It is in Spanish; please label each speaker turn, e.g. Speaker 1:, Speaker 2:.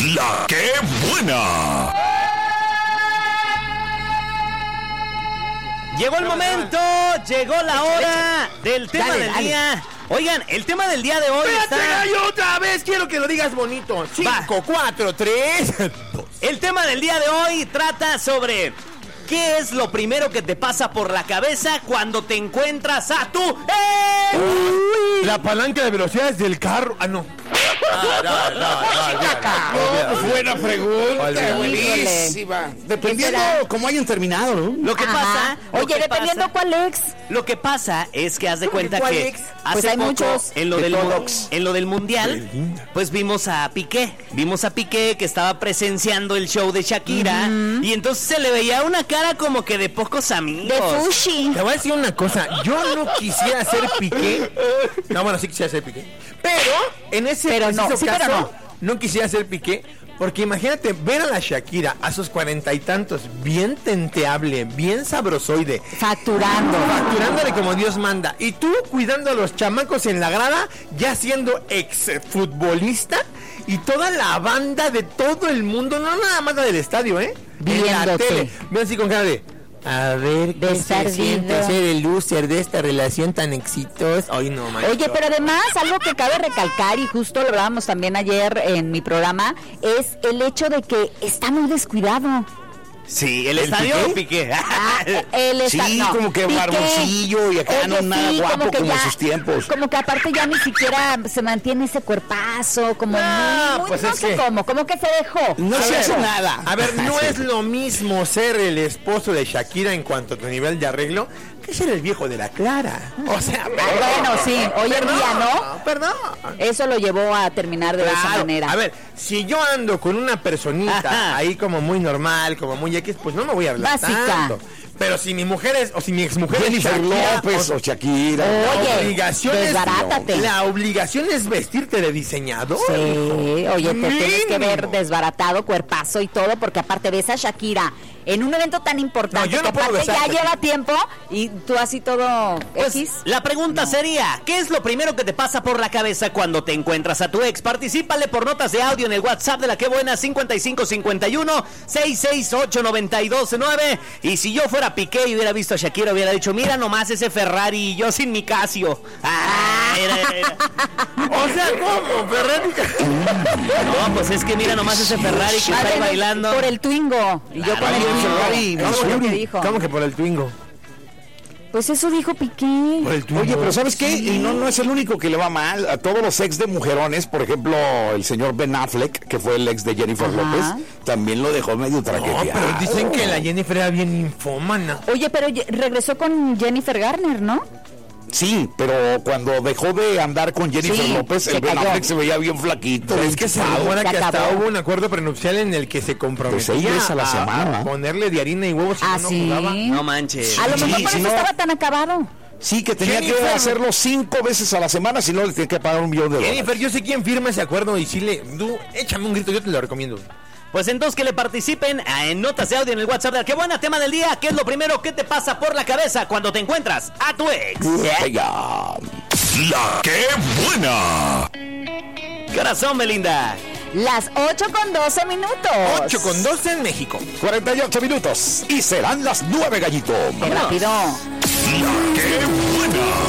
Speaker 1: La que buena.
Speaker 2: Llegó el momento, llegó la hora del tema del día. Oigan, el tema del día de hoy
Speaker 3: Espérate,
Speaker 2: está...
Speaker 3: gallo, otra vez quiero que lo digas bonito. 5, 4, 3, 2.
Speaker 2: El tema del día de hoy trata sobre... ¿qué es lo primero que te pasa por la cabeza cuando te encuentras a tu...
Speaker 3: La palanca de velocidades del carro. Ah, no.
Speaker 4: Buena pregunta, buenísima. Dependiendo cómo hayan terminado, ¿no?
Speaker 2: Lo que pasa...
Speaker 5: Oye, dependiendo cuál ex.
Speaker 2: Lo que pasa es que haz de cuenta
Speaker 3: ¿cuál
Speaker 2: que
Speaker 3: ex?
Speaker 2: hace
Speaker 5: Pues hay
Speaker 2: poco,
Speaker 5: muchos.
Speaker 2: en lo del mundial, pues vimos a Piqué que estaba presenciando el show de Shakira, y entonces se le veía una cara como que de pocos amigos.
Speaker 5: De Fushi.
Speaker 3: Te voy a decir una cosa. Yo no quisiera ser Piqué. No, bueno, sí quisiera ser Piqué. Pero en ese caso, no quisiera ser Piqué. Porque imagínate ver a la Shakira a sus 40 y tantos, bien tenteable, bien sabrosoide, facturándole como Dios manda, y tú cuidando a los chamacos en la grada, ya siendo ex futbolista, y toda la banda de todo el mundo, no nada más la del estadio, en la tele, ven así con cara de... a ver qué se siente ser el loser de esta relación tan exitosa. Ay, no, man.
Speaker 5: Oye, pero además, algo que cabe recalcar, y justo lo hablábamos también ayer en mi programa, es el hecho de que está muy descuidado.
Speaker 2: Sí, el estadio Piqué.
Speaker 4: Sí, como que barboncillo y acá no nada guapo como en sus tiempos.
Speaker 5: Como que aparte ya ni siquiera se mantiene ese cuerpazo, como muy
Speaker 3: pues
Speaker 5: no
Speaker 3: es
Speaker 5: sé
Speaker 3: que...
Speaker 5: como que se dejó.
Speaker 4: No se hace nada.
Speaker 3: A ver, no es lo mismo ser el esposo de Shakira en cuanto a tu nivel de arreglo que ser el viejo de la Clara. O sea,
Speaker 5: bueno, sí, hoy en día, ¿no?
Speaker 3: Perdón.
Speaker 5: Eso lo llevó a terminar de esa manera.
Speaker 3: A ver, si yo ando con una personita ahí como muy normal, como muy X, pues no me voy a hablar
Speaker 5: básica.
Speaker 3: tanto. Pero si mi mujer es, o si mi exmujer es
Speaker 4: Jennifer
Speaker 3: Shakira,
Speaker 4: López o Shakira.
Speaker 5: Oye,
Speaker 3: la obligación es vestirte de diseñador.
Speaker 5: Sí, oye, te tienes que ver
Speaker 3: Mínimo.
Speaker 5: desbaratado, cuerpazo y todo, porque aparte ves a Shakira en un evento tan importante,
Speaker 3: No, yo no
Speaker 5: que
Speaker 3: puedo
Speaker 5: aparte ya
Speaker 3: besarte.
Speaker 5: lleva tiempo y tú así todo
Speaker 2: Pues,
Speaker 5: X.
Speaker 2: la pregunta sería, ¿qué es lo primero que te pasa por la cabeza cuando te encuentras a tu ex? Particípale por notas de audio en el WhatsApp de La Que Buena, 5551-668-929. Y si yo fuera Piqué y hubiera visto a Shakira, hubiera dicho, mira nomás ese Ferrari y yo sin mi Casio. Era.
Speaker 3: O sea, ¿cómo? Ferrari.
Speaker 2: No, pues es que mira nomás ese Ferrari que está ahí bailando.
Speaker 5: Por el Twingo. Y yo con el Twingo.
Speaker 3: ¿Cómo
Speaker 5: Eso
Speaker 3: que,
Speaker 5: que dijo.
Speaker 3: ¿Cómo que por el Twingo?
Speaker 5: Pues eso dijo Piqué.
Speaker 3: Por el Twingo.
Speaker 4: Oye, pero ¿sabes qué? Y no es el único que le va mal. A todos los ex de mujerones, por ejemplo, el señor Ben Affleck, que fue el ex de Jennifer López, también lo dejó medio traqueteado.
Speaker 3: No, pero dicen que la Jennifer era bien infómana.
Speaker 5: Oye, pero regresó con Jennifer Garner, ¿no?
Speaker 4: Sí, pero cuando dejó de andar con Jennifer
Speaker 5: Sí,
Speaker 4: López,
Speaker 5: se
Speaker 4: el Ben
Speaker 5: cayó.
Speaker 4: Affleck se veía bien flaquito.
Speaker 3: Pero es que se rumora
Speaker 5: Se
Speaker 3: que hasta
Speaker 5: acabó.
Speaker 3: hubo un acuerdo prenupcial en el que se comprometía
Speaker 4: Pues 6 veces a la
Speaker 3: a
Speaker 4: semana.
Speaker 3: ponerle de harina y huevos si
Speaker 5: Ah,
Speaker 3: no
Speaker 5: sí.
Speaker 3: jugaba.
Speaker 2: No manches.
Speaker 5: A lo mejor
Speaker 4: Sí,
Speaker 5: por
Speaker 4: si
Speaker 5: eso
Speaker 4: no-
Speaker 5: estaba tan acabado.
Speaker 4: Sí, que tenía que
Speaker 3: Jennifer.
Speaker 4: hacerlo 5 veces a la semana, si no le tenía que pagar $1 millón.
Speaker 3: Jennifer, yo sé quién firma ese acuerdo y si le... Tú, échame un grito, yo te lo recomiendo.
Speaker 2: Pues entonces que le participen en notas de audio en el WhatsApp de La Que Buena. Tema del día, ¿qué es lo primero que te pasa por la cabeza cuando te encuentras a tu ex?
Speaker 4: Ya.
Speaker 1: La que buena.
Speaker 2: Corazón, Belinda.
Speaker 5: Las 8:12.
Speaker 3: 8:12 en México.
Speaker 4: 48 minutos y serán las 9, gallito.
Speaker 5: Qué rápido.
Speaker 1: La que buena.